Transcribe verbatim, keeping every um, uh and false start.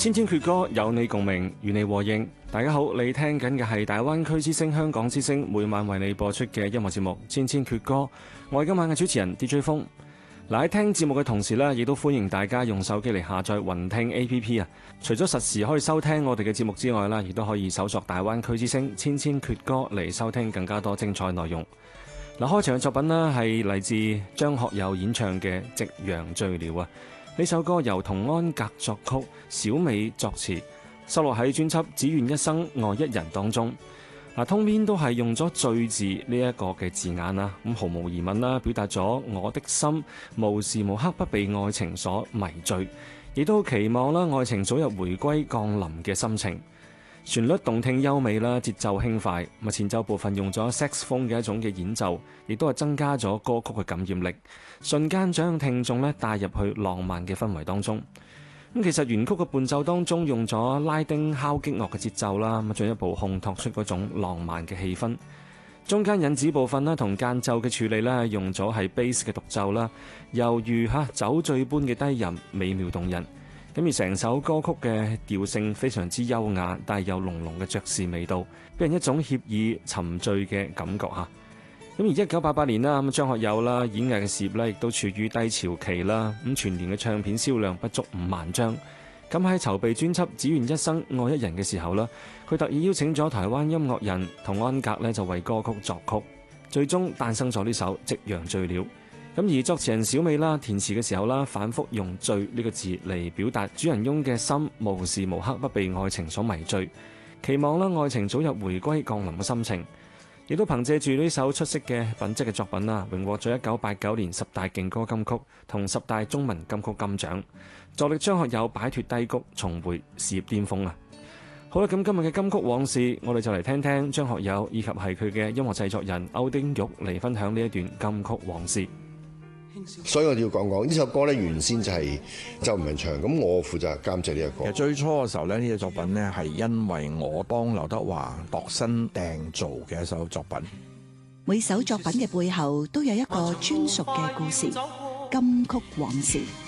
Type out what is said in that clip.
千千闕歌，有你共鳴，與你和應。大家好，你聽緊嘅係大灣區之聲、香港之聲每晚為你播出嘅音樂節目《千千闕歌》。我係今晚嘅主持人 D J 風。嗱，喺聽節目嘅同時呢，亦都歡迎大家用手機嚟下載雲聽 A P P 啊。除咗實時可以收聽我哋嘅節目之外啦，亦都可以搜索大灣區之聲千千闕歌嚟收聽更加多精彩內容。嗱，開場嘅作品呢係嚟自張學友演唱嘅《夕陽醉了》啊。呢首歌由童安格作曲，小美作詞，收錄喺專輯《只願一生愛一人》當中。嗱，通篇都係用咗醉字呢一個嘅字眼啦，咁毫無疑問啦，表達咗我的心無時無刻不被愛情所迷醉，亦都期望啦愛情早日回歸降臨嘅心情。旋律動聽優美啦，節奏輕快，咁前奏部分用咗 saxophone 嘅一種嘅演奏，亦都係增加咗歌曲嘅感染力，瞬間將聽眾咧帶入去浪漫嘅氛圍當中。咁其實原曲嘅伴奏當中用咗拉丁敲擊樂嘅節奏啦，咁進一步烘托出嗰種浪漫嘅氣氛。中間引子部分啦同間奏嘅處理咧用咗係 bass 嘅獨奏啦，猶如嚇酒醉般嘅低吟，美妙動人。咁而成首歌曲嘅調性非常之優雅，帶有濃濃嘅爵士味道，俾人一種愜意沉醉嘅感覺嚇。咁而一九八八年啦，咁張學友啦演藝嘅事業咧，亦都處於低潮期啦。咁全年嘅唱片銷量不足五萬張。咁喺籌備專輯《只願一生愛一人》嘅時候啦，佢特意邀請咗台灣音樂人童安格咧，就為歌曲作曲，最終誕生咗呢首《夕陽醉了》。咁而作詞人小美啦，填詞嘅時候啦，反覆用醉呢個字嚟表達主人翁嘅心無時無刻不被愛情所迷醉，期望啦愛情早日回歸降臨嘅心情。亦都憑借住呢首出色嘅品質嘅作品啦，榮獲咗一九八九年十大勁歌金曲同十大中文金曲金獎，助力張學友擺脫低谷，重回事業巔峰啊！好啦，咁今日嘅金曲往事，我哋就嚟聽聽張學友以及係佢嘅音樂製作人歐丁玉嚟分享呢一段金曲往事。 所以我要講講呢首歌咧，原先就係周文唱，咁我負責監製呢一個。 其實最初嘅時候咧，呢隻作品咧係因為我幫劉德華度身訂造嘅一首作品。 每首作品嘅背後都有一個專屬嘅故事，金曲往事。